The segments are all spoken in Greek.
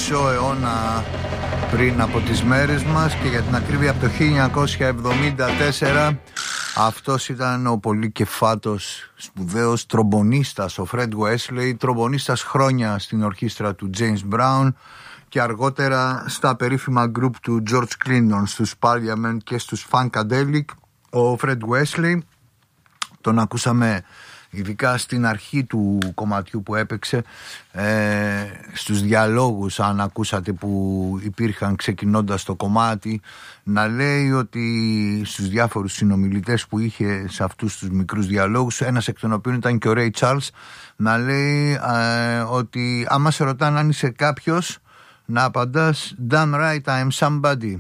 μισό αιώνα πριν από τις μέρες μας, και για την ακρίβεια από το 1974. Αυτός ήταν ο πολύ κεφάτος, σπουδαίος τρομπονίστας, ο Fred Wesley, τρομπονίστας χρόνια στην ορχήστρα του James Brown και αργότερα στα περίφημα group του George Clinton, στους Parliament και στους Funkadelic. Ο Fred Wesley τον ακούσαμε ειδικά στην αρχή του κομματιού που έπαιξε, στους διαλόγους, αν ακούσατε, που υπήρχαν ξεκινώντας το κομμάτι, να λέει ότι στους διάφορους συνομιλητές που είχε σε αυτούς τους μικρούς διαλόγους, ένας εκ των οποίων ήταν και ο Ray Charles, να λέει ότι άμα σε ρωτάνε αν είσαι κάποιος, να απαντάς damn right I'm somebody.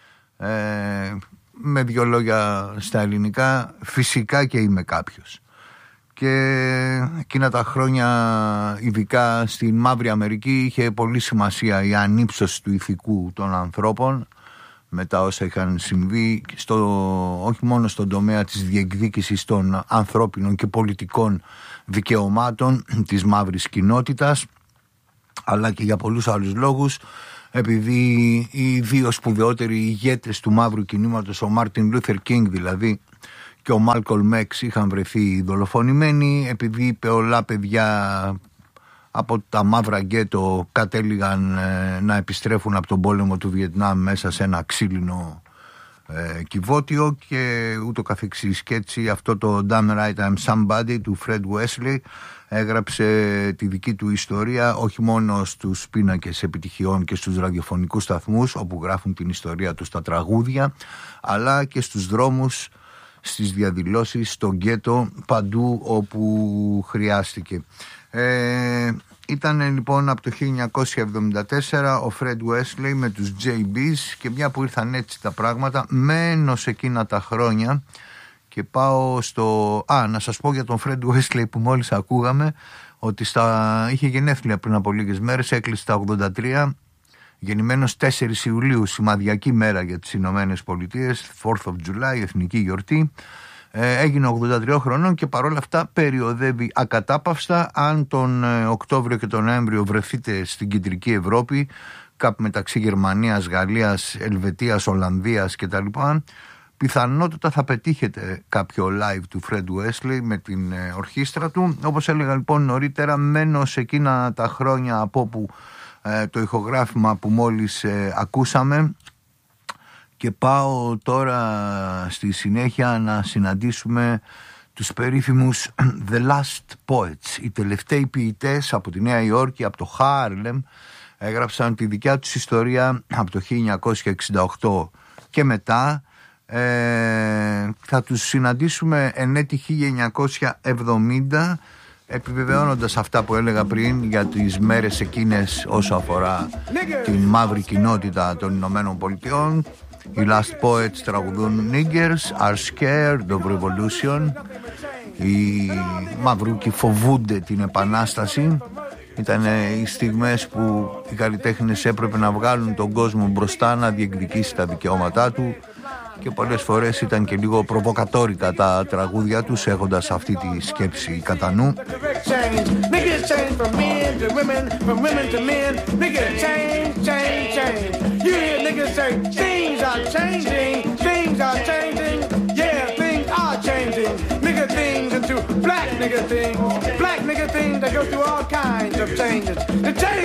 Με δύο λόγια στα ελληνικά, φυσικά και είμαι κάποιος. Και εκείνα τα χρόνια, ειδικά στην Μαύρη Αμερική, είχε πολύ σημασία η ανύψωση του ηθικού των ανθρώπων με τα όσα είχαν συμβεί, όχι μόνο στον τομέα της διεκδίκησης των ανθρώπινων και πολιτικών δικαιωμάτων της μαύρης κοινότητας, αλλά και για πολλούς άλλους λόγους, επειδή οι δύο σπουδαιότεροι ηγέτες του μαύρου κινήματος, ο Μάρτιν Λούθερ Κίνγκ δηλαδή και ο Μάλκολμ Έξ, είχαν βρεθεί δολοφονημένοι, επειδή πολλά παιδιά από τα μαύρα γκέτο κατέληγαν να επιστρέφουν από τον πόλεμο του Βιετνάμ μέσα σε ένα ξύλινο κυβότιο και ούτω καθεξής. Και έτσι αυτό το Damn Right I'm Somebody του Fred Wesley έγραψε τη δική του ιστορία, όχι μόνο στους πίνακες επιτυχιών και στους ραδιοφωνικούς σταθμούς όπου γράφουν την ιστορία του στα τραγούδια, αλλά και στους δρόμους, στις διαδηλώσεις, στο γκέτο, παντού όπου χρειάστηκε. Ήταν λοιπόν από το 1974 ο Fred Wesley με τους JBs, και μια που ήρθαν έτσι τα πράγματα, μένω σε εκείνα τα χρόνια και πάω στο... να σας πω για τον Fred Wesley που μόλις ακούγαμε, ότι είχε γενέθλια πριν από λίγες μέρες, έκλεισε τα 83, γεννημένος 4 Ιουλίου, σημαδιακή μέρα για τις Ηνωμένες Πολιτείες, 4th of July, εθνική γιορτή. Έγινε 83 χρονών και παρόλα αυτά περιοδεύει ακατάπαυστα. Αν τον Οκτώβριο και τον Νοέμβριο βρεθείτε στην κεντρική Ευρώπη, κάπου μεταξύ Γερμανίας, Γαλλίας, Ελβετίας, Ολλανδίας κτλ., πιθανότατα θα πετύχετε κάποιο live του Fred Wesley με την ορχήστρα του. Όπως έλεγα λοιπόν νωρίτερα, μένω σε εκείνα τα χρόνια από όπου το ηχογράφημα που μόλις ακούσαμε, και πάω τώρα στη συνέχεια να συναντήσουμε τους περίφημους The Last Poets. Οι τελευταίοι ποιητές από τη Νέα Υόρκη, από το Χάρλεμ, έγραψαν τη δικιά τους ιστορία από το 1968 και μετά. Θα τους συναντήσουμε εν έτη 1970, επιβεβαιώνοντας αυτά που έλεγα πριν για τις μέρες εκείνες όσο αφορά την μαύρη κοινότητα των Ηνωμένων Πολιτειών. Οι Last Poets τραγουδούν Niggers are scared of revolution. Οι μαυρούκοι φοβούνται την επανάσταση. Ήταν οι στιγμές που οι καλλιτέχνες έπρεπε να βγάλουν τον κόσμο μπροστά, να διεκδικήσει τα δικαιώματά του, και πολλές φορές ήταν και λίγο προβοκατόρικα τα τραγούδια τους, έχοντας αυτή τη σκέψη κατά νου. Black nigga things that go through all kinds of changes. The change